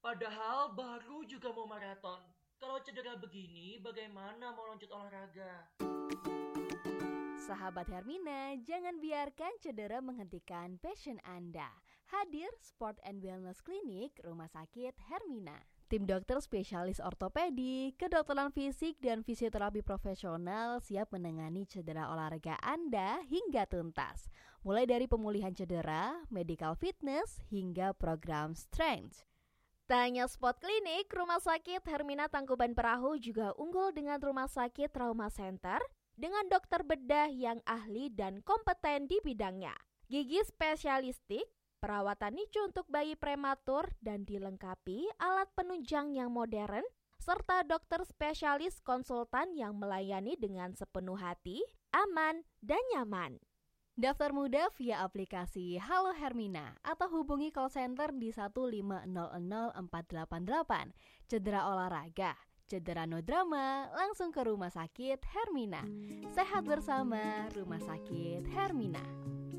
Padahal baru juga mau maraton. Kalau cedera begini, bagaimana mau lanjut olahraga? Sahabat Hermina, jangan biarkan cedera menghentikan passion Anda. Hadir Sport and Wellness Clinic Rumah Sakit Hermina. Tim dokter spesialis ortopedi, kedokteran fisik, dan fisioterapi profesional siap menangani cedera olahraga Anda hingga tuntas. Mulai dari pemulihan cedera, medical fitness, hingga program strength. Tanya Sport Clinic, Rumah Sakit Hermina Tangkuban Perahu juga unggul dengan Rumah Sakit Trauma Center dengan dokter bedah yang ahli dan kompeten di bidangnya. Gigi spesialistik, perawatan nicu untuk bayi prematur, dan dilengkapi alat penunjang yang modern, serta dokter spesialis konsultan yang melayani dengan sepenuh hati, aman, dan nyaman. Daftar mudah via aplikasi Halo Hermina atau hubungi call center di 1500488. Cedera olahraga, cedera no drama, langsung ke Rumah Sakit Hermina. Sehat bersama Rumah Sakit Hermina.